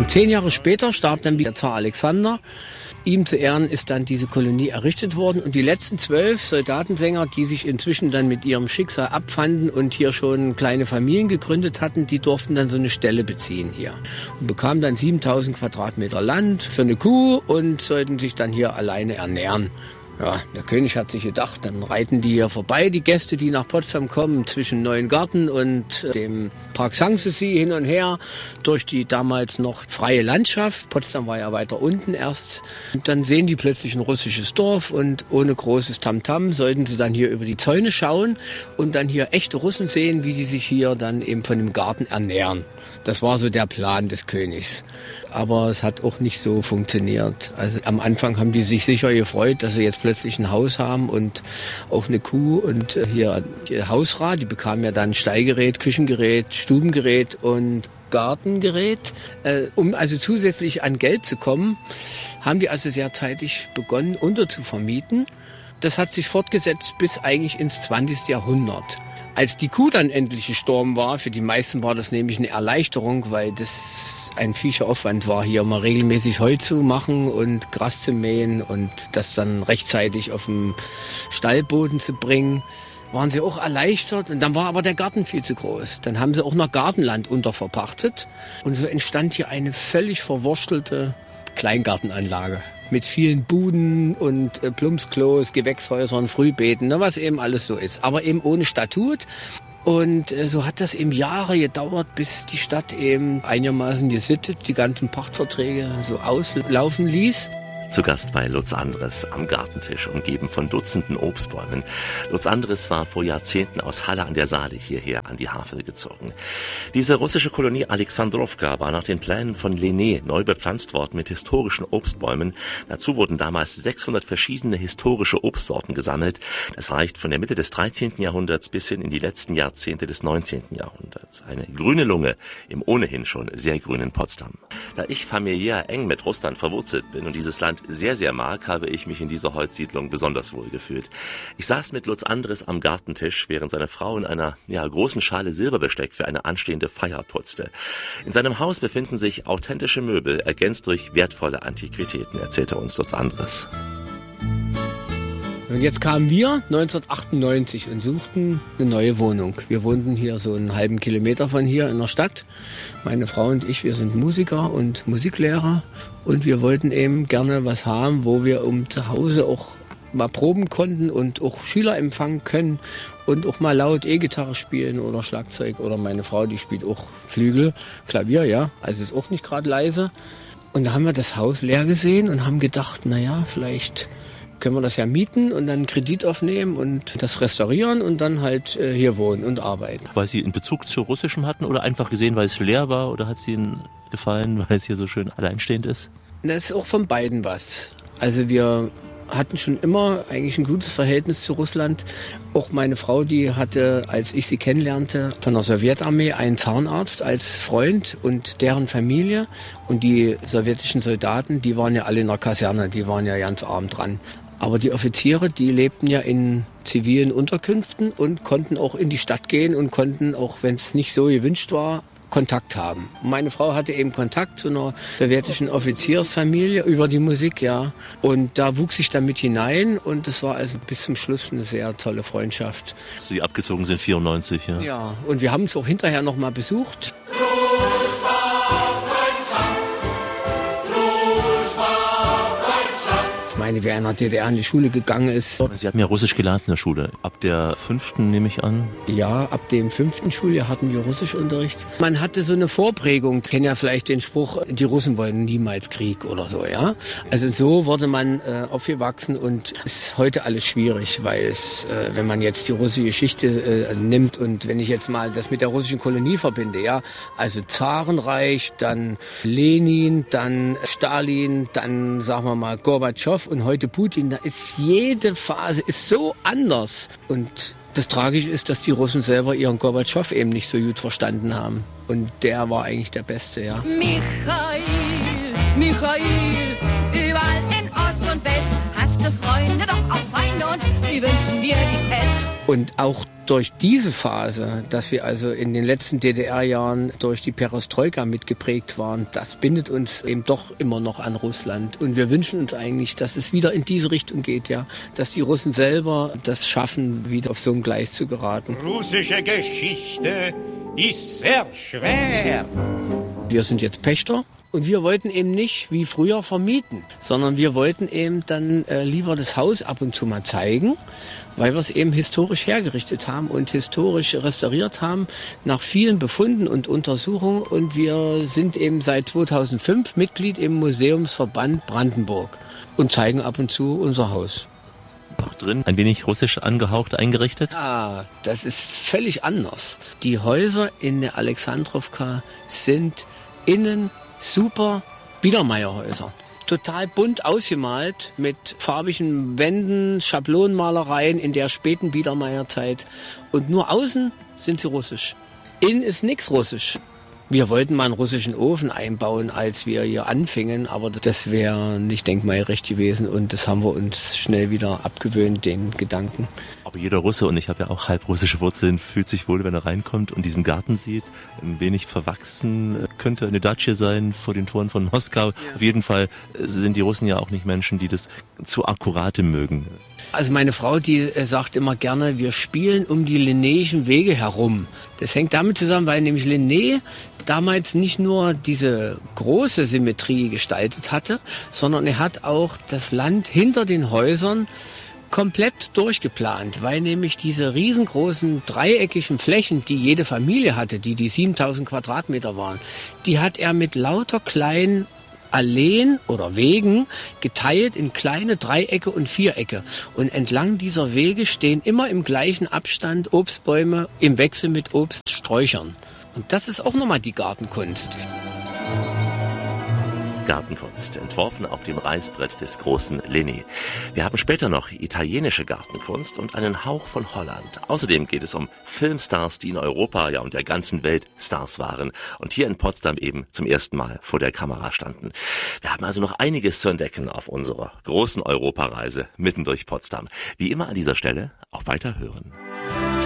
10 Jahre später starb dann wieder Zar Alexander. Ihm zu Ehren ist dann diese Kolonie errichtet worden. Und die letzten 12 Soldatensänger, die sich inzwischen dann mit ihrem Schicksal abfanden und hier schon kleine Familien gegründet hatten, die durften dann so eine Stelle beziehen hier. Und bekamen dann 7000 Quadratmeter Land für eine Kuh und sollten sich dann hier alleine ernähren. Ja, der König hat sich gedacht, dann reiten die hier vorbei, die Gäste, die nach Potsdam kommen, zwischen Neuengarten und dem Park Sanssouci hin und her, durch die damals noch freie Landschaft. Potsdam war ja weiter unten erst. Und dann sehen die plötzlich ein russisches Dorf und ohne großes Tamtam sollten sie dann hier über die Zäune schauen und dann hier echte Russen sehen, wie die sich hier dann eben von dem Garten ernähren. Das war so der Plan des Königs. Aber es hat auch nicht so funktioniert. Also am Anfang haben die sich sicher gefreut, dass sie jetzt plötzlich ein Haus haben und auch eine Kuh und hier Hausrat. Die bekamen ja dann Stallgerät, Küchengerät, Stubengerät und Gartengerät. Um also zusätzlich an Geld zu kommen, haben die also sehr zeitig begonnen, unterzuvermieten. Das hat sich fortgesetzt bis eigentlich ins 20. Jahrhundert. Als die Kuh dann endlich gestorben war, für die meisten war das nämlich eine Erleichterung, weil das ein viecher Aufwand war, hier mal regelmäßig Heu zu machen und Gras zu mähen und das dann rechtzeitig auf den Stallboden zu bringen, waren sie auch erleichtert. Und dann war aber der Garten viel zu groß. Dann haben sie auch noch Gartenland unterverpachtet und so entstand hier eine völlig verwurstelte Kleingartenanlage. Mit vielen Buden und Plumpsklos, Gewächshäusern, Frühbeeten, was eben alles so ist. Aber eben ohne Statut. Und so hat das eben Jahre gedauert, bis die Stadt eben einigermaßen gesittet die ganzen Pachtverträge so auslaufen ließ. Zu Gast bei Lutz Andres am Gartentisch, umgeben von Dutzenden Obstbäumen. Lutz Andres war vor Jahrzehnten aus Halle an der Saale hierher an die Havel gezogen. Diese russische Kolonie Alexandrowka war nach den Plänen von Lenné neu bepflanzt worden mit historischen Obstbäumen. Dazu wurden damals 600 verschiedene historische Obstsorten gesammelt. Das reicht von der Mitte des 13. Jahrhunderts bis hin in die letzten Jahrzehnte des 19. Jahrhunderts. Eine grüne Lunge im ohnehin schon sehr grünen Potsdam. Da ich familiär eng mit Russland verwurzelt bin und dieses Land sehr, sehr mag, habe ich mich in dieser Holzsiedlung besonders wohl gefühlt. Ich saß mit Lutz Andres am Gartentisch, während seine Frau in einer großen Schale Silberbesteck für eine anstehende Feier putzte. In seinem Haus befinden sich authentische Möbel, ergänzt durch wertvolle Antiquitäten, erzählte uns Lutz Andres. Und jetzt kamen wir 1998 und suchten eine neue Wohnung. Wir wohnten hier so einen halben Kilometer von hier in der Stadt. Meine Frau und ich, wir sind Musiker und Musiklehrer. Und wir wollten eben gerne was haben, wo wir zu Hause auch mal proben konnten und auch Schüler empfangen können. Und auch mal laut E-Gitarre spielen oder Schlagzeug. Oder meine Frau, die spielt auch Flügel, Klavier, ja. Also ist auch nicht gerade leise. Und da haben wir das Haus leer gesehen und haben gedacht, naja, vielleicht können wir das ja mieten und dann einen Kredit aufnehmen und das restaurieren und dann halt hier wohnen und arbeiten. Weil Sie einen Bezug zu Russischem hatten oder einfach gesehen, weil es leer war, oder hat es Ihnen gefallen, weil es hier so schön alleinstehend ist? Das ist auch von beiden was. Also wir hatten schon immer eigentlich ein gutes Verhältnis zu Russland. Auch meine Frau, die hatte, als ich sie kennenlernte, von der Sowjetarmee einen Zahnarzt als Freund und deren Familie. Und die sowjetischen Soldaten, die waren ja alle in der Kaserne, die waren ja ganz arm dran. Aber die Offiziere, die lebten ja in zivilen Unterkünften und konnten auch in die Stadt gehen und konnten, auch wenn es nicht so gewünscht war, Kontakt haben. Meine Frau hatte eben Kontakt zu einer sowjetischen Offiziersfamilie über die Musik, ja. Und da wuchs ich dann mit hinein und das war also bis zum Schluss eine sehr tolle Freundschaft. Sie abgezogen sind 94, ja? Ja, und wir haben uns auch hinterher noch mal besucht. Ich meine, wer in der DDR in die Schule gegangen ist. Sie hatten ja Russisch gelernt in der Schule. Ab der 5. nehme ich an? Ja, ab dem 5. Schuljahr hatten wir Russischunterricht. Man hatte so eine Vorprägung. Ich kenne ja vielleicht den Spruch, die Russen wollen niemals Krieg oder so, ja. Also so wurde man aufgewachsen und ist heute alles schwierig, weil es, wenn man jetzt die russische Geschichte nimmt und wenn ich jetzt mal das mit der russischen Kolonie verbinde, ja. Also Zarenreich, dann Lenin, dann Stalin, dann sagen wir mal Gorbatschow und heute Putin, da ist jede Phase ist so anders. Und das Tragische ist, dass die Russen selber ihren Gorbatschow eben nicht so gut verstanden haben. Und der war eigentlich der Beste, ja. Michail, überall in Ost und West hast du Freunde, doch auch Feinde und die wünschen dir die Pest. Und auch durch diese Phase, dass wir also in den letzten DDR-Jahren durch die Perestroika mitgeprägt waren, das bindet uns eben doch immer noch an Russland. Und wir wünschen uns eigentlich, dass es wieder in diese Richtung geht, ja, dass die Russen selber das schaffen, wieder auf so ein Gleis zu geraten. Russische Geschichte ist sehr schwer. Wir sind jetzt Pächter. Und wir wollten eben nicht wie früher vermieten, sondern wir wollten eben dann lieber das Haus ab und zu mal zeigen, weil wir es eben historisch hergerichtet haben und historisch restauriert haben nach vielen Befunden und Untersuchungen. Und wir sind eben seit 2005 Mitglied im Museumsverband Brandenburg und zeigen ab und zu unser Haus. Auch drin ein wenig russisch angehaucht eingerichtet? Ah, das ist völlig anders. Die Häuser in der Alexandrowka sind innen super Biedermeierhäuser. Total bunt ausgemalt mit farbigen Wänden, Schablonenmalereien in der späten Biedermeierzeit. Und nur außen sind sie russisch. Innen ist nichts russisch. Wir wollten mal einen russischen Ofen einbauen, als wir hier anfingen, aber das wäre nicht denkmalgerecht gewesen und das haben wir uns schnell wieder abgewöhnt, den Gedanken. Aber jeder Russe, und ich habe ja auch halb russische Wurzeln, fühlt sich wohl, wenn er reinkommt und diesen Garten sieht. Ein wenig verwachsen, könnte eine Datsche sein vor den Toren von Moskau. Ja. Auf jeden Fall sind die Russen ja auch nicht Menschen, die das zu akkurate mögen. Also meine Frau, die sagt immer gerne, wir spielen um die Linnéischen Wege herum. Das hängt damit zusammen, weil nämlich Linné damals nicht nur diese große Symmetrie gestaltet hatte, sondern er hat auch das Land hinter den Häusern komplett durchgeplant, weil nämlich diese riesengroßen dreieckigen Flächen, die jede Familie hatte, die 7000 Quadratmeter waren, die hat er mit lauter kleinen Alleen oder Wegen geteilt in kleine Dreiecke und Vierecke. Und entlang dieser Wege stehen immer im gleichen Abstand Obstbäume im Wechsel mit Obststräuchern. Und das ist auch nochmal die Gartenkunst. Gartenkunst, entworfen auf dem Reißbrett des großen Linné. Wir haben später noch italienische Gartenkunst und einen Hauch von Holland. Außerdem geht es um Filmstars, die in Europa, ja und der ganzen Welt Stars waren und hier in Potsdam eben zum ersten Mal vor der Kamera standen. Wir haben also noch einiges zu entdecken auf unserer großen Europareise mitten durch Potsdam. Wie immer an dieser Stelle, auf Weiterhören.